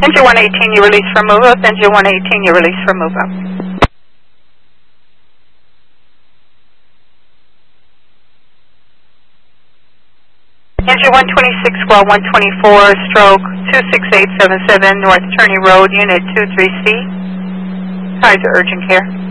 Engine 118, you release for move up. Engine 118, you release for move up. Engine 126, squawk 124, stroke 26877, North Turney Road, Unit 23C. Kaiser Urgent Care.